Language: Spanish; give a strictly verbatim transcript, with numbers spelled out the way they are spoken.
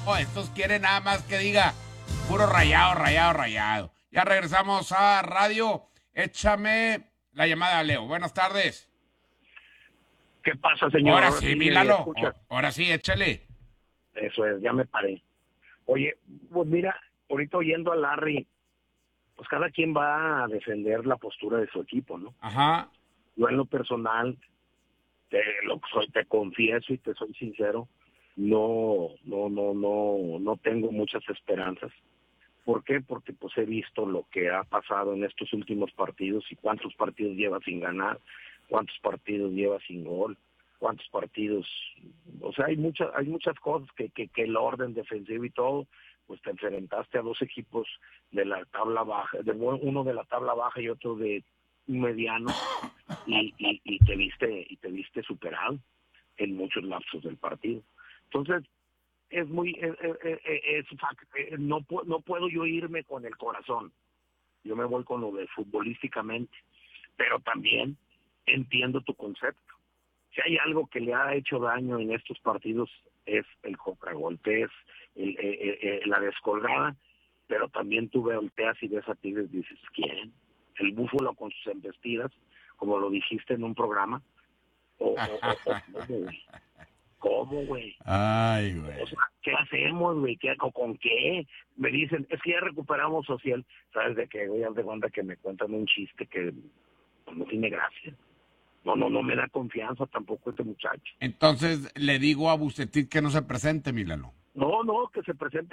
Oh, estos quieren nada más que diga puro rayado, rayado, rayado. Ya regresamos a radio. Échame la llamada a Leo. Buenas tardes. ¿Qué pasa, señor? Ahora Ahora sí, sí me Mílalo. escucha. O- Ahora sí, échale. Eso es, ya me paré. Oye, pues mira, ahorita oyendo a Larry, pues cada quien va a defender la postura de su equipo, ¿no? Ajá. Yo en lo personal, te, lo, soy, te confieso y te soy sincero, no, no, no, no, no tengo muchas esperanzas. ¿Por qué? Porque pues he visto lo que ha pasado en estos últimos partidos y cuántos partidos lleva sin ganar, cuántos partidos lleva sin gol, cuántos partidos, o sea, hay muchas, hay muchas cosas que, que, que el orden defensivo y todo, pues te enfrentaste a dos equipos de la tabla baja, de uno de la tabla baja y otro de un mediano, y, y, y te viste, y te viste superado en muchos lapsos del partido. Entonces, es muy es, es, es, es, no no puedo yo irme con el corazón, yo me voy con lo de futbolísticamente, pero también entiendo tu concepto. Si hay algo que le ha hecho daño en estos partidos es el contragolpe, es el, eh, eh, eh, la descolgada, pero también tú volteas y ves a Tigres y dices, ¿quién? El Búfalo con sus embestidas, como lo dijiste en un programa, o, o, o, o ¿cómo, güey? ¿Cómo, güey? Ay, O güey. sea, ¿qué hacemos, güey? ¿Qué, con, ¿Con qué? Me dicen, es que ya recuperamos social. ¿Sabes de qué, güey? Haz de cuenta que me cuentan un chiste que pues, no tiene gracia. No, no, no me da confianza tampoco este muchacho. Entonces le digo a Bucetit que no se presente, Mílalo. No, no, que se presente